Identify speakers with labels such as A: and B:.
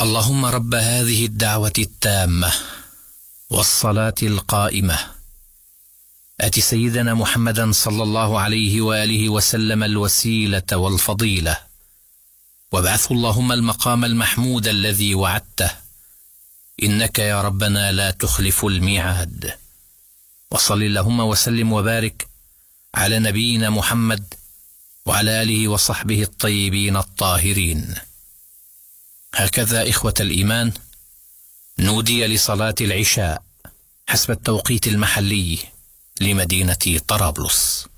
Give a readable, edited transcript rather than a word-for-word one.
A: اللهم رب هذه الدعوة التامة والصلاة القائمة آت سيدنا محمدا صلى الله عليه وآله وسلم الوسيلة والفضيلة، وابعثه اللهم المقام المحمود الذي وعدته، إنك يا ربنا لا تخلف الميعاد. وصل اللهم وسلم وبارك على نبينا محمد وعلى آله وصحبه الطيبين الطاهرين. هكذا إخوة الإيمان نودي لصلاة العشاء حسب التوقيت المحلي لمدينة طرابلس.